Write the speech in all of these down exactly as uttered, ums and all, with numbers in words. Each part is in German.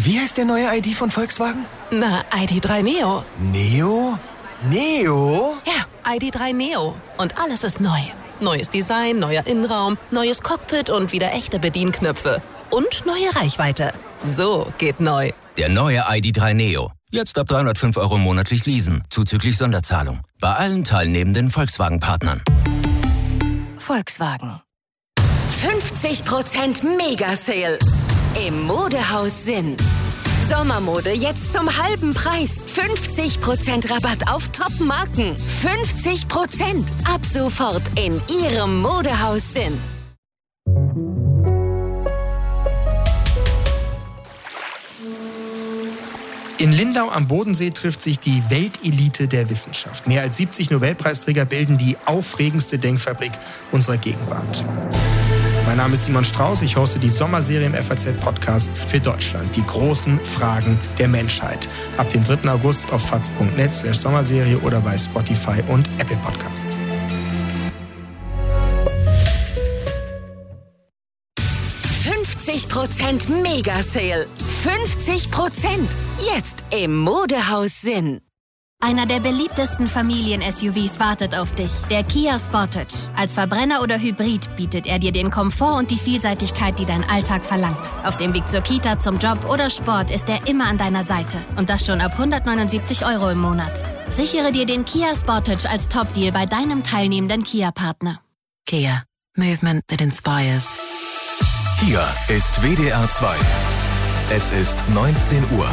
Wie heißt der neue I D von Volkswagen? Na, I D drei Neo. Neo? Neo? Ja, I D drei Neo. Und alles ist neu. Neues Design, neuer Innenraum, neues Cockpit und wieder echte Bedienknöpfe. Und neue Reichweite. So geht neu. Der neue I D drei Neo. Jetzt ab dreihundertfünf Euro monatlich leasen, zuzüglich Sonderzahlung. Bei allen teilnehmenden Volkswagen-Partnern. Volkswagen. fünfzig Prozent Mega-Sale im Modehaus Sinn. Sommermode jetzt zum halben Preis. fünfzig Prozent Rabatt auf Top-Marken. fünfzig Prozent ab sofort in Ihrem Modehaus Sinn. In Lindau am Bodensee trifft sich die Weltelite der Wissenschaft. Mehr als siebzig Nobelpreisträger bilden die aufregendste Denkfabrik unserer Gegenwart. Mein Name ist Simon Strauß, ich hoste die Sommerserie im F A Z-Podcast für Deutschland. Die großen Fragen der Menschheit. Ab dem dritten August auf faz punkt net slash Sommerserie oder bei Spotify und Apple Podcast. fünfzig Prozent Mega-Sale. fünfzig Prozent. Jetzt im Modehaus Sinn. Einer der beliebtesten Familien-S U Vs wartet auf dich. Der Kia Sportage. Als Verbrenner oder Hybrid bietet er dir den Komfort und die Vielseitigkeit, die dein Alltag verlangt. Auf dem Weg zur Kita, zum Job oder Sport ist er immer an deiner Seite. Und das schon ab hundertneunundsiebzig Euro im Monat. Sichere dir den Kia Sportage als Top-Deal bei deinem teilnehmenden Kia-Partner. Kia. Movement that inspires. Hier ist W D R zwei. Es ist neunzehn Uhr.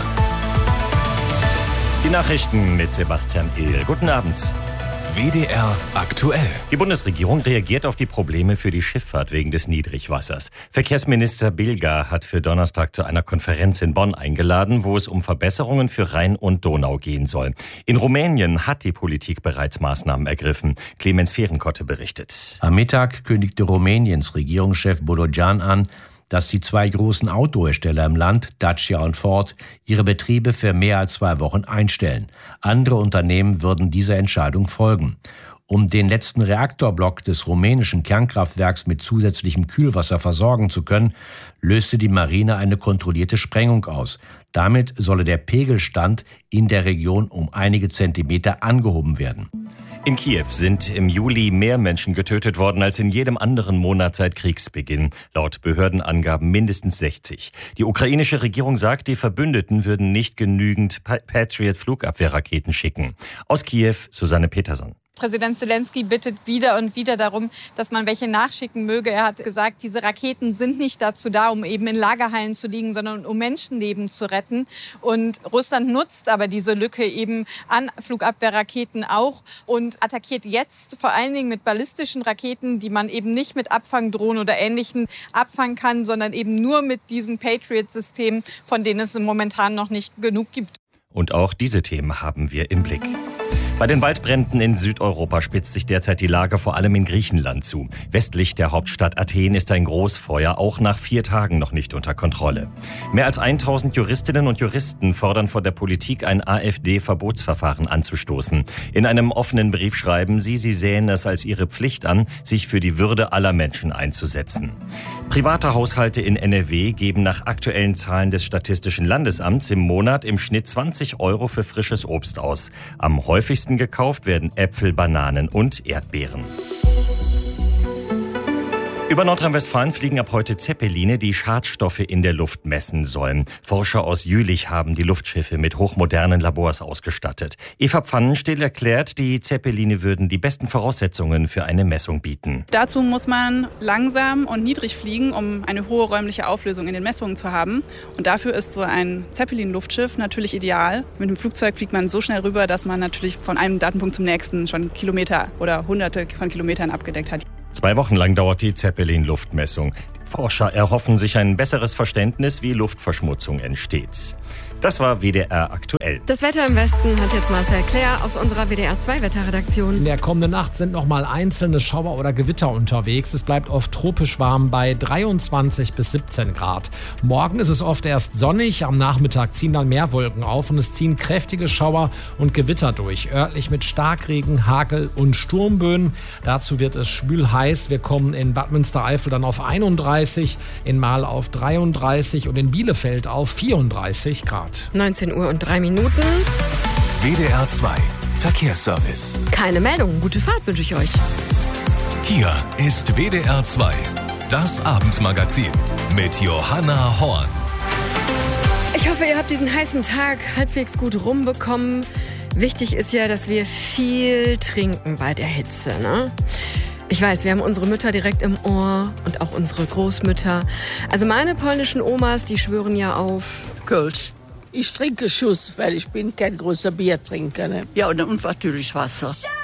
Die Nachrichten mit Sebastian Ehl. Guten Abend. W D R aktuell. Die Bundesregierung reagiert auf die Probleme für die Schifffahrt wegen des Niedrigwassers. Verkehrsminister Bilger hat für Donnerstag zu einer Konferenz in Bonn eingeladen, wo es um Verbesserungen für Rhein und Donau gehen soll. In Rumänien hat die Politik bereits Maßnahmen ergriffen. Clemens Fehrenkotte berichtet. Am Mittag kündigte Rumäniens Regierungschef Bodogan an, dass die zwei großen Autohersteller im Land, Dacia und Ford, ihre Betriebe für mehr als zwei Wochen einstellen. Andere Unternehmen würden dieser Entscheidung folgen. Um den letzten Reaktorblock des rumänischen Kernkraftwerks mit zusätzlichem Kühlwasser versorgen zu können, löste die Marine eine kontrollierte Sprengung aus. Damit solle der Pegelstand in der Region um einige Zentimeter angehoben werden. In Kiew sind im Juli mehr Menschen getötet worden als in jedem anderen Monat seit Kriegsbeginn. Laut Behördenangaben mindestens sechzig. Die ukrainische Regierung sagt, die Verbündeten würden nicht genügend Patriot-Flugabwehrraketen schicken. Aus Kiew, Susanne Peterson. Präsident Zelensky bittet wieder und wieder darum, dass man welche nachschicken möge. Er hat gesagt, diese Raketen sind nicht dazu da, um eben in Lagerhallen zu liegen, sondern um Menschenleben zu retten. Und Russland nutzt aber diese Lücke eben an Flugabwehrraketen auch und attackiert jetzt vor allen Dingen mit ballistischen Raketen, die man eben nicht mit Abfangdrohnen oder Ähnlichem abfangen kann, sondern eben nur mit diesen Patriot-Systemen, von denen es momentan noch nicht genug gibt. Und auch diese Themen haben wir im Blick. Bei den Waldbränden in Südeuropa spitzt sich derzeit die Lage vor allem in Griechenland zu. Westlich der Hauptstadt Athen ist ein Großfeuer auch nach vier Tagen noch nicht unter Kontrolle. Mehr als tausend Juristinnen und Juristen fordern vor der Politik, ein AfD-Verbotsverfahren anzustoßen. In einem offenen Brief schreiben sie, sie sähen es als ihre Pflicht an, sich für die Würde aller Menschen einzusetzen. Private Haushalte in N R W geben nach aktuellen Zahlen des Statistischen Landesamts im Monat im Schnitt zwanzig Euro für frisches Obst aus. Am häufigsten gekauft werden Äpfel, Bananen und Erdbeeren. Über Nordrhein-Westfalen fliegen ab heute Zeppeline, die Schadstoffe in der Luft messen sollen. Forscher aus Jülich haben die Luftschiffe mit hochmodernen Labors ausgestattet. Eva Pfannenstiel erklärt, die Zeppeline würden die besten Voraussetzungen für eine Messung bieten. Dazu muss man langsam und niedrig fliegen, um eine hohe räumliche Auflösung in den Messungen zu haben. Und dafür ist so ein Zeppelin-Luftschiff natürlich ideal. Mit dem Flugzeug fliegt man so schnell rüber, dass man natürlich von einem Datenpunkt zum nächsten schon Kilometer oder Hunderte von Kilometern abgedeckt hat. Zwei Wochen lang dauert die Zeppelin-Luftmessung. Die Forscher erhoffen sich ein besseres Verständnis, wie Luftverschmutzung entsteht. Das war W D R aktuell. Das Wetter im Westen hat jetzt Marcel Claire aus unserer W D R zwei Wetterredaktion. In der kommenden Nacht sind noch mal einzelne Schauer oder Gewitter unterwegs. Es bleibt oft tropisch warm bei dreiundzwanzig bis siebzehn Grad. Morgen ist es oft erst sonnig, am Nachmittag ziehen dann mehr Wolken auf und es ziehen kräftige Schauer und Gewitter durch. Örtlich mit Starkregen, Hagel und Sturmböen. Dazu wird es schwül heiß. Wir kommen in Bad Münstereifel dann auf einunddreißig, in Marl auf dreiunddreißig und in Bielefeld auf vierunddreißig Grad. neunzehn Uhr und drei Minuten. W D R zwei Verkehrsservice. Keine Meldung. Gute Fahrt wünsche ich euch. Hier ist W D R zwei, das Abendmagazin mit Johanna Horn. Ich hoffe, ihr habt diesen heißen Tag halbwegs gut rumbekommen. Wichtig ist ja, dass wir viel trinken bei der Hitze, ne? Ich weiß, wir haben unsere Mütter direkt im Ohr und auch unsere Großmütter. Also meine polnischen Omas, die schwören ja auf Kölsch. Ich trinke Schuss, weil ich bin kein großer Biertrinker. Ne? Ja, und, und natürlich Wasser.